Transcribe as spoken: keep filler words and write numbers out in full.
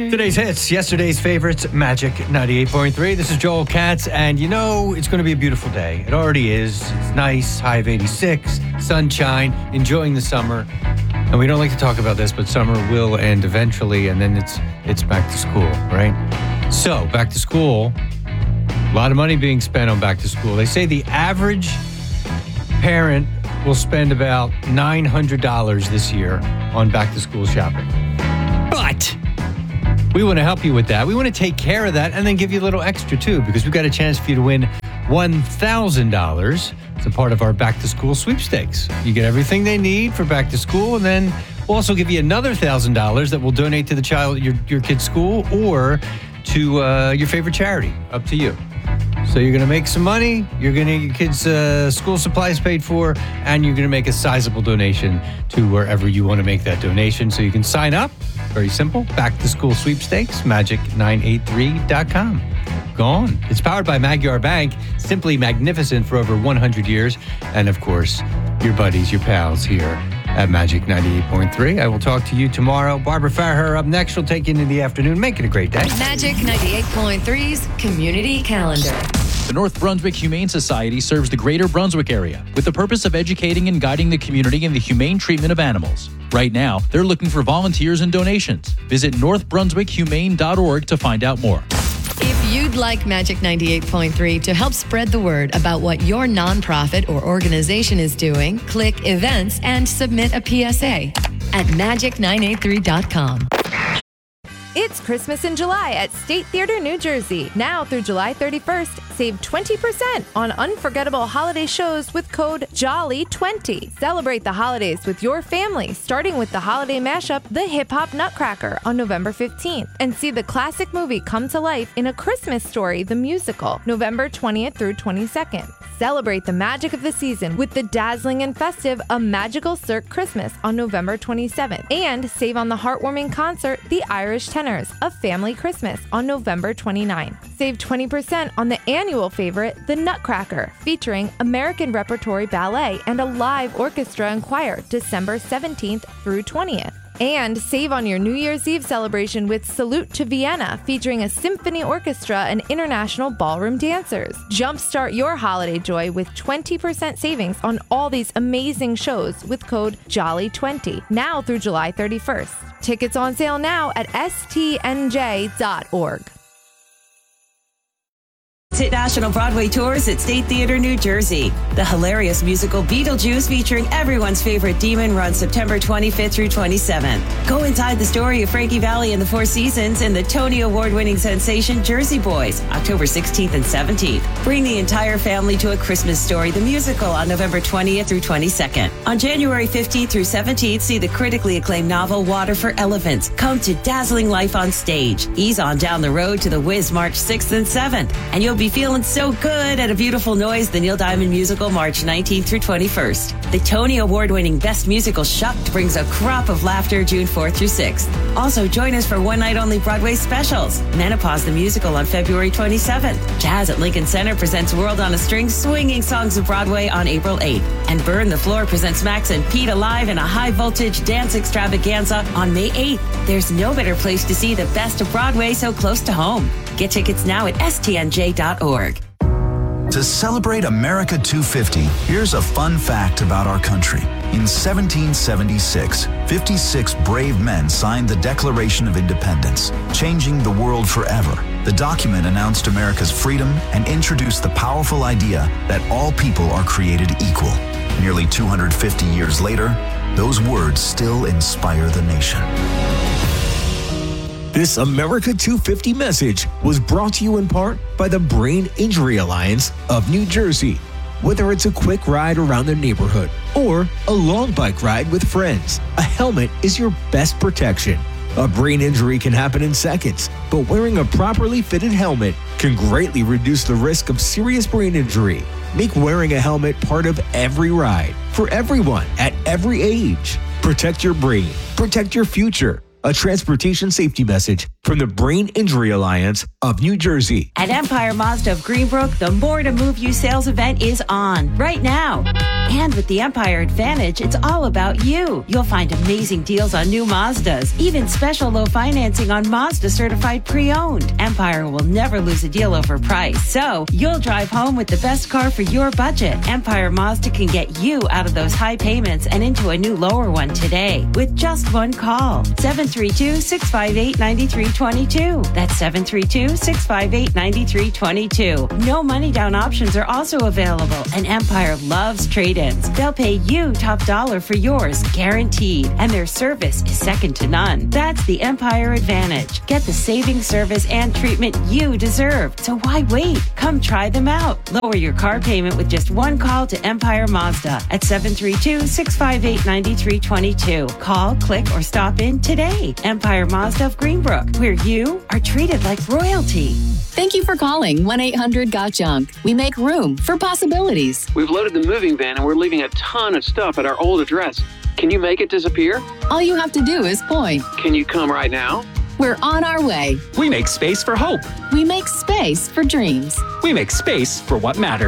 Today's hits, yesterday's favorites, Magic ninety-eight point three. This is Joel Katz, and you know, it's going to be a beautiful day. It already is. It's nice, high of eighty-six, sunshine, enjoying the summer. And we don't like to talk about this, but summer will end eventually, and then it's it's back to school, right? So, back to school, a lot of money being spent on back to school. They say the average parent will spend about nine hundred dollars this year on back to school shopping. But we want to help you with that. We want to take care of that and then give you a little extra too, because we've got a chance for you to win one thousand dollars. It's a part of our back to school sweepstakes. You get everything they need for back to school, and then we'll also give you another one thousand dollars that we'll donate to the child, your, your kid's school, or to uh, your favorite charity. Up to you. So you're going to make some money, you're going to get your kids' uh, school supplies paid for, and you're going to make a sizable donation to wherever you want to make that donation. So you can sign up. Very simple. Back to school sweepstakes, magic nine eight three dot com. Go on. It's powered by Magyar Bank, simply magnificent for over one hundred years. And of course, your buddies, your pals here at Magic ninety-eight point three. I will talk to you tomorrow. Barbara Farher up next. She'll take you into the afternoon. Make it a great day. Magic ninety-eight point three's Community Calendar. The North Brunswick Humane Society serves the greater Brunswick area with the purpose of educating and guiding the community in the humane treatment of animals. Right now, they're looking for volunteers and donations. Visit north brunswick humane dot org to find out more. If you'd like Magic ninety-eight point three to help spread the word about what your nonprofit or organization is doing, click Events and submit a P S A at magic nine eight three dot com. It's Christmas in July at State Theater, New Jersey. Now through July thirty-first, save twenty percent on unforgettable holiday shows with code Jolly twenty. Celebrate the holidays with your family, starting with the holiday mashup, The Hip Hop Nutcracker, on November fifteenth. And see the classic movie come to life in A Christmas Story, the musical, November twentieth through twenty-second. Celebrate the magic of the season with the dazzling and festive A Magical Cirque Christmas on November twenty-seventh. And save on the heartwarming concert, The Irish Tenors, A Family Christmas, on November twenty-ninth. Save twenty percent on the annual favorite, The Nutcracker, featuring American Repertory Ballet and a live orchestra and choir, December seventeenth through twentieth. And save on your New Year's Eve celebration with Salute to Vienna, featuring a symphony orchestra and international ballroom dancers. Jumpstart your holiday joy with twenty percent savings on all these amazing shows with code Jolly twenty, now through July thirty-first. Tickets on sale now at S T N J dot org. Hit National Broadway Tours at State Theater, New Jersey. The hilarious musical Beetlejuice, featuring everyone's favorite demon, runs September twenty-fifth through twenty-seventh. Go inside the story of Frankie Valli and the Four Seasons and the Tony Award-winning sensation Jersey Boys, October sixteenth and seventeenth. Bring the entire family to A Christmas Story, the musical, on November twentieth through twenty-second. On January fifteenth through seventeenth, see the critically acclaimed novel Water for Elephants come to dazzling life on stage. Ease on down the road to The Wiz March sixth and seventh, and you'll be feeling so good at A Beautiful Noise, the Neil Diamond musical, March nineteenth through twenty-first. The Tony Award-winning Best Musical Shucked brings a crop of laughter June fourth through sixth. Also, join us for one-night-only Broadway specials. Menopause the Musical on February twenty-seventh. Jazz at Lincoln Center presents World on a String, Swinging Songs of Broadway on April eighth. And Burn the Floor presents Max and Pete Alive in a high-voltage dance extravaganza on May eighth. There's no better place to see the best of Broadway so close to home. Get tickets now at S T N J dot org. To celebrate America two fifty, here's a fun fact about our country. In seventeen seventy-six, fifty-six brave men signed the Declaration of Independence, changing the world forever. The document announced America's freedom and introduced the powerful idea that all people are created equal. Nearly two hundred fifty years later, those words still inspire the nation. This America two fifty message was brought to you in part by the Brain Injury Alliance of New Jersey. Whether it's a quick ride around the neighborhood or a long bike ride with friends, a helmet is your best protection. A brain injury can happen in seconds, but wearing a properly fitted helmet can greatly reduce the risk of serious brain injury. Make wearing a helmet part of every ride, for everyone at every age. Protect your brain, protect your future. a transportation safety message from the Brain Injury Alliance of New Jersey. At Empire Mazda of Greenbrook, the More to Move You sales event is on right now. And with the Empire Advantage, it's all about you. You'll find amazing deals on new Mazdas, even special low financing on Mazda certified pre-owned. Empire will never lose a deal over price, so you'll drive home with the best car for your budget. Empire Mazda can get you out of those high payments and into a new lower one today with just one call. seven three two, six five eight, nine three two two. That's seven three two, six five eight, nine three two two. No money down options are also available, and Empire loves trade-ins. They'll pay you top dollar for yours, guaranteed, and their service is second to none. That's the Empire Advantage. Get the saving service and treatment you deserve. So why wait? Come try them out. Lower your car payment with just one call to Empire Mazda at seven three two, six five eight, nine three two two. Call, click, or stop in today. Empire Mazda of Greenbrook, where you are treated like royalty. Thank you for calling one eight hundred got junk. We make room for possibilities. We've loaded the moving van and we're leaving a ton of stuff at our old address. Can you make it disappear? All you have to do is point. Can you come right now? We're on our way. We make space for hope. We make space for dreams. We make space for what matters.